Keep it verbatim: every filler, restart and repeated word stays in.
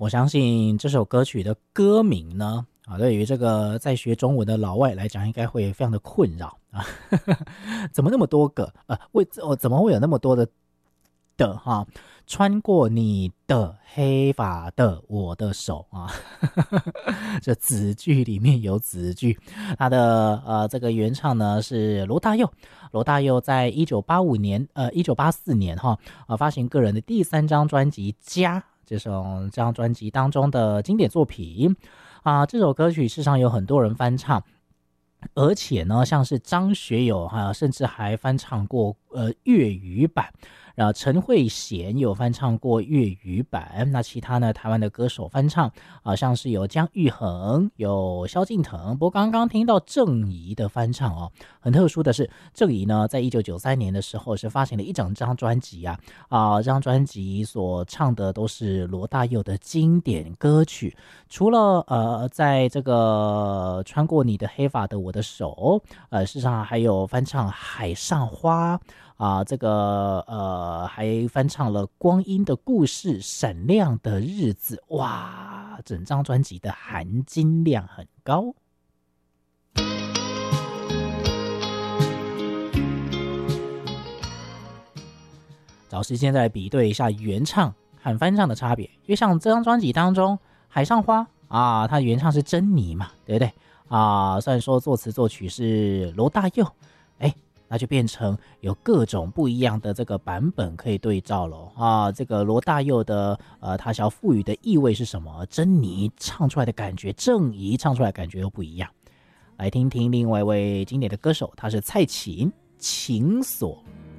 我相信这首歌曲的歌名呢，啊，对于这个在学中文的老外来讲，应该会非常的困扰啊，怎么那么多个？呃，为哦，怎么会有那么多的的哈？穿过你的黑发的我的手啊，这子句里面有子句，它的呃这个原唱呢是罗大佑，罗大佑在一九八五年呃一九八四年哈呃发行个人的第三张专辑《家》。这首这张专辑当中的经典作品啊，这首歌曲事实上有很多人翻唱，而且呢，像是张学友啊，甚至还翻唱过呃粤语版。然后陈慧娴有翻唱过粤语版，那其他呢台湾的歌手翻唱啊，像是有姜育恒，有萧敬腾。不过刚刚听到郑怡的翻唱哦，很特殊的是，郑怡呢在一九九三年的时候是发行了一整张专辑啊啊，这张专辑所唱的都是罗大佑的经典歌曲，除了呃在这个穿过你的黑发的我的手，呃事实上还有翻唱海上花。啊，这个呃，还翻唱了《光阴的故事》《闪亮的日子》，哇，整张专辑的含金量很高。找时间再来比对一下原唱和翻唱的差别，因为像这张专辑当中，《海上花》啊，它原唱是珍妮嘛，对不对？啊，虽然说作词作曲是罗大佑，哎。那就变成有各种不一样的这个版本可以对照了啊！这个罗大佑的呃，他想要赋予的意味是什么？珍妮唱出来的感觉，郑怡唱出来的感觉又不一样。来听听另外一位经典的歌手，他是蔡琴，情锁。